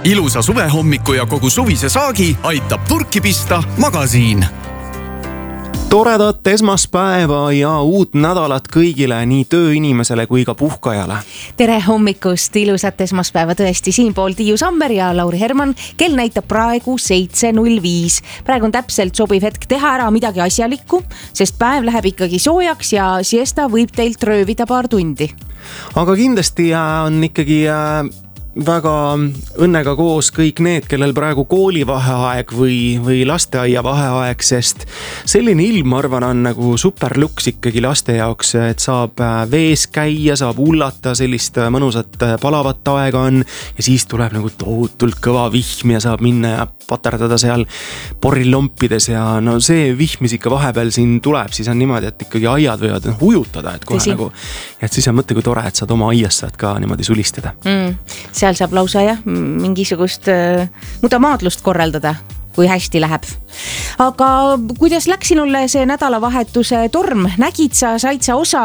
Ilusa suvehommiku ja kogu suvise saagi aitab purki pista Magasiin. Toredat esmaspäeva ja uut nädalat kõigile, nii tööinimesele kui ka puhkajale. Tere hommikust, ilusat esmaspäeva tõesti siinpool Tiiu Sammer ja Lauri Herman. Kell näitab praegu 7.05. Praegu on täpselt sobiv hetk teha ära midagi asjalikku, sest päev läheb ikkagi soojaks ja siesta võib teilt röövida paar tundi. Aga kindlasti on ikkagi väga õnnega koos kõik need, kellel praegu koolivaheaeg või lasteaia vaheaeg, sest selline ilm, arvan, on nagu superluks ikkagi laste jaoks, et saab vees käia, saab ullata, sellist mõnusat palavat aega on ja siis tuleb nagu tohutult kõva vihm ja saab minna ja paterdada seal porilompides ja no see vihm, mis ikka vahepeal siin tuleb, siis on niimoodi, et ikkagi aiad võivad ujutada, et kohe nagu, et siis on mõte, kui tore, et saad oma aias saad ka niimoodi sulistada. Seal saab lausa mingisugust mudamaadlust korraldada, kui hästi läheb. Aga kuidas läks sinule see nädalavahetuse torm? Nägid sa, said sa osa?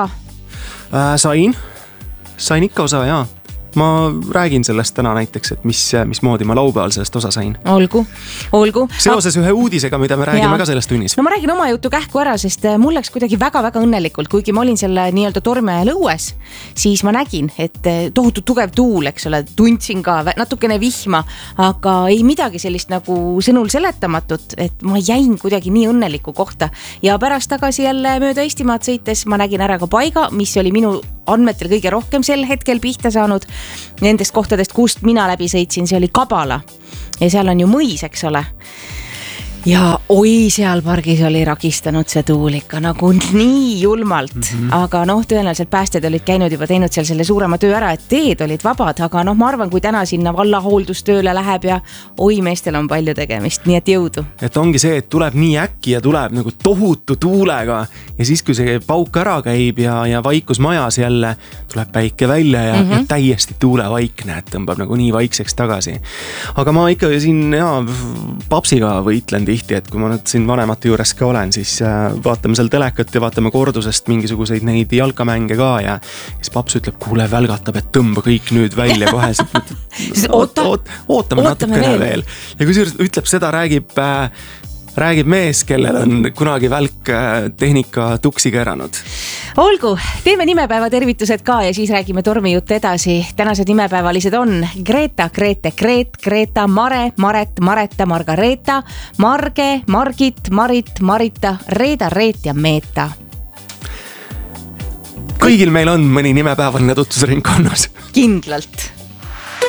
Sain ikka osa, jaa. Ma räägin sellest täna näiteks, et mismoodi ma laupäeval sellest osa sain. Olgu. Seoses ühe uudisega, mida me räägime ka selles tunnis. No ma räägin oma jutu kähku ära, sest mul läks kuidagi väga-väga õnnelikult. Kuigi ma olin selle nii-öelda torme lõues, siis ma nägin, et tohutu tugev tuul, eks ole, tundsin ka natukene vihma, aga ei midagi sellist nagu sõnul seletamatut, et ma jäin kuidagi nii õnneliku kohta. Ja pärast tagasi jälle mööda Eestimaad sõites ma nägin ära ka paiga, mis oli minu andmetel kõige rohkem sel hetkel pihta saanud nendest kohtadest, kust mina läbi sõitsin, see oli Kabala ja seal on ju mõis, eks ole. Ja seal pargis oli ragistanud see tuul ikka nagu nii julmalt, aga tõenäoliselt päästjad olid käinud juba teinud seal selle suurema töö ära, et teed olid vabad, aga ma arvan, kui täna sinna vallahooldustööle läheb ja meestel on palju tegemist, nii et jõudu. Et ongi see, et tuleb nii äkki ja tuleb nagu tohutu tuulega ja siis, kui see pauk ära käib ja vaikus majas jälle, tuleb päike välja ja täiesti tuulevaikne, et tõmbab nagu nii vaikseks tagasi. Aga ma ikka siin papsiga võitlen tihti, et kui ma nüüd siin vanemate juures ka olen, siis vaatame seal telekat ja vaatame kordusest mingisuguseid neid jalkamänge ka ja siis paps ütleb, kuule, välgatab, et tõmba kõik nüüd välja kohe. Ootame natukene veel. Ja kui ütleb seda, räägib mees, kellel on kunagi välk tehnika tuksi keeranud. Olgu, teeme nimepäeva tervitused ka ja siis räägime tormijutte edasi. Tänased nimepäevalised on Greta, Grete, Greet, Greta, Mare, Maret, Mareta, Margareeta, Marge, Margit, Marit, Marita, Reeda, Reet ja Meeta. Kõigil meil on mõni nimepäevaline tutvusringkonnas. Kindlalt.